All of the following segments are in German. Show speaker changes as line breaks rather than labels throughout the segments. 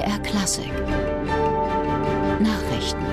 MDR Klassik Nachrichten.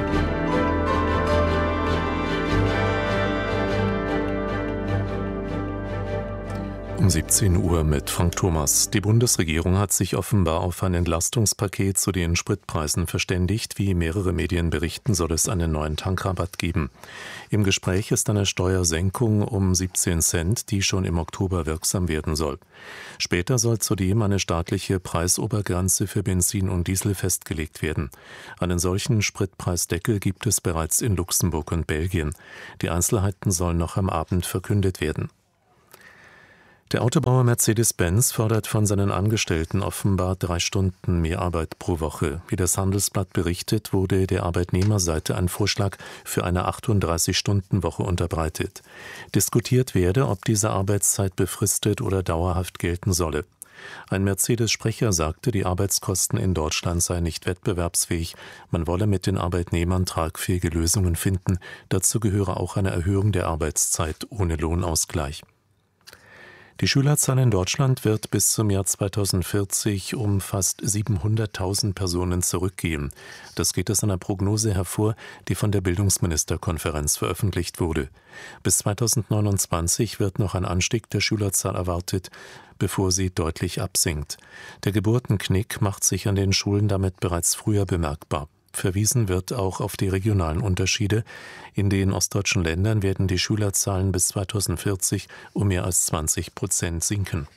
Um 17 Uhr mit Frank Thomas. Die Bundesregierung hat sich offenbar auf ein Entlastungspaket zu den Spritpreisen verständigt. Wie mehrere Medien berichten, soll es einen neuen Tankrabatt geben. Im Gespräch ist eine Steuersenkung um 17 Cent, die schon im Oktober wirksam werden soll. Später soll zudem eine staatliche Preisobergrenze für Benzin und Diesel festgelegt werden. Einen solchen Spritpreisdeckel gibt es bereits in Luxemburg und Belgien. Die Einzelheiten sollen noch am Abend verkündet werden. Der Autobauer Mercedes-Benz fordert von seinen Angestellten offenbar 3 Stunden mehr Arbeit pro Woche. Wie das Handelsblatt berichtet, wurde der Arbeitnehmerseite ein Vorschlag für eine 38-Stunden-Woche unterbreitet. Diskutiert werde, ob diese Arbeitszeit befristet oder dauerhaft gelten solle. Ein Mercedes-Sprecher sagte, die Arbeitskosten in Deutschland seien nicht wettbewerbsfähig. Man wolle mit den Arbeitnehmern tragfähige Lösungen finden. Dazu gehöre auch eine Erhöhung der Arbeitszeit ohne Lohnausgleich. Die Schülerzahl in Deutschland wird bis zum Jahr 2040 um fast 700.000 Personen zurückgehen. Das geht aus einer Prognose hervor, die von der Bildungsministerkonferenz veröffentlicht wurde. Bis 2029 wird noch ein Anstieg der Schülerzahl erwartet, bevor sie deutlich absinkt. Der Geburtenknick macht sich an den Schulen damit bereits früher bemerkbar. Verwiesen wird auch auf die regionalen Unterschiede. In den ostdeutschen Ländern werden die Schülerzahlen bis 2040 um mehr als 20% sinken.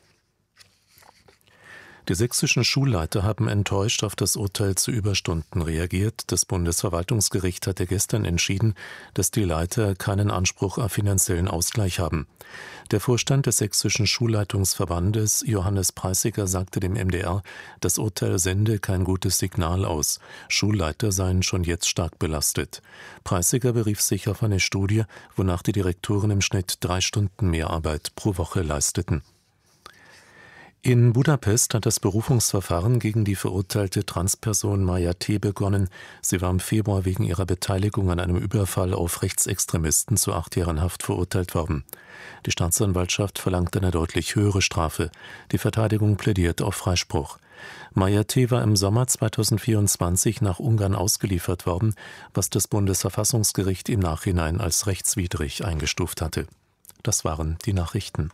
Die sächsischen Schulleiter haben enttäuscht auf das Urteil zu Überstunden reagiert. Das Bundesverwaltungsgericht hatte gestern entschieden, dass die Leiter keinen Anspruch auf finanziellen Ausgleich haben. Der Vorstand des sächsischen Schulleitungsverbandes, Johannes Preissiger, sagte dem MDR, das Urteil sende kein gutes Signal aus. Schulleiter seien schon jetzt stark belastet. Preissiger berief sich auf eine Studie, wonach die Direktoren im Schnitt 3 Stunden mehr Arbeit pro Woche leisteten. In Budapest hat das Berufungsverfahren gegen die verurteilte Transperson Maya T. begonnen. Sie war im Februar wegen ihrer Beteiligung an einem Überfall auf Rechtsextremisten zu 8 Jahren Haft verurteilt worden. Die Staatsanwaltschaft verlangt eine deutlich höhere Strafe. Die Verteidigung plädiert auf Freispruch. Maya T. war im Sommer 2024 nach Ungarn ausgeliefert worden, was das Bundesverfassungsgericht im Nachhinein als rechtswidrig eingestuft hatte. Das waren die Nachrichten.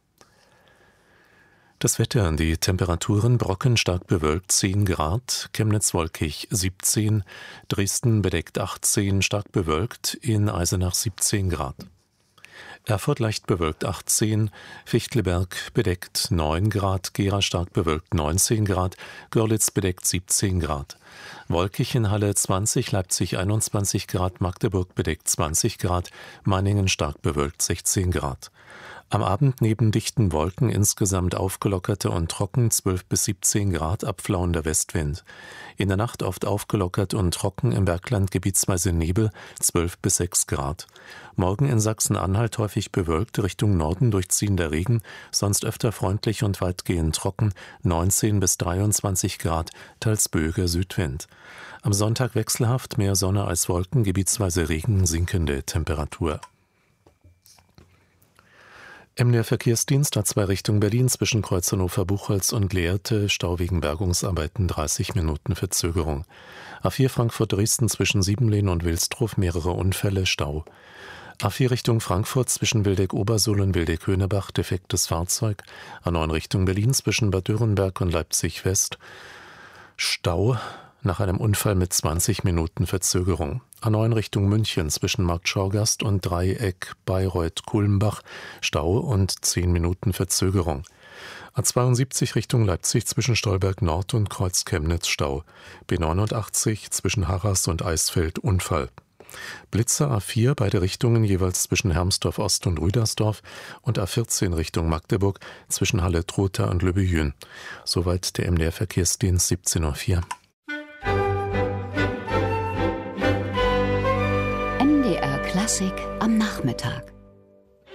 Das Wetter, die Temperaturen: Brocken stark bewölkt 10 Grad, Chemnitz wolkig 17, Dresden bedeckt 18, stark bewölkt, in Eisenach 17 Grad. Erfurt leicht bewölkt 18, Fichtelberg bedeckt 9 Grad, Gera stark bewölkt 19 Grad, Görlitz bedeckt 17 Grad. Wolkig in Halle 20, Leipzig 21 Grad, Magdeburg bedeckt 20 Grad, Meiningen stark bewölkt 16 Grad. Am Abend neben dichten Wolken insgesamt aufgelockerte und trocken 12 bis 17 Grad, abflauender Westwind. In der Nacht oft aufgelockert und trocken, im Bergland gebietsweise Nebel, 12 bis 6 Grad. Morgen in Sachsen-Anhalt häufig bewölkt, Richtung Norden durchziehender Regen, sonst öfter freundlich und weitgehend trocken, 19 bis 23 Grad, teils böiger Südwind. Am Sonntag wechselhaft, mehr Sonne als Wolken, gebietsweise Regen, sinkende Temperatur. MDR Verkehrsdienst A2 Richtung Berlin zwischen Kreuz Hannover-Buchholz und Lehrte, Stau wegen Bergungsarbeiten, 30 Minuten Verzögerung. A4 Frankfurt-Dresden zwischen Siebenlehn und Wilsdruff, mehrere Unfälle, Stau. A4 Richtung Frankfurt zwischen Wildeck-Obersuhl und Wildeck-Höhnebach, defektes Fahrzeug. A9 Richtung Berlin zwischen Bad Dürrenberg und Leipzig-West, Stau nach einem Unfall mit 20 Minuten Verzögerung. A9 Richtung München zwischen Markt Schorgast und Dreieck Bayreuth-Kulmbach, Stau und 10 Minuten Verzögerung. A72 Richtung Leipzig zwischen Stolberg Nord und Kreuz Chemnitz, Stau. B89 zwischen Harras und Eisfeld, Unfall. Blitzer A4, beide Richtungen jeweils zwischen Hermsdorf Ost und Rüdersdorf, und A14 Richtung Magdeburg zwischen Halle-Trotha und Löbejün. Soweit der MDR Verkehrsdienst, 17:04 Uhr.
MDR Klassik am Nachmittag.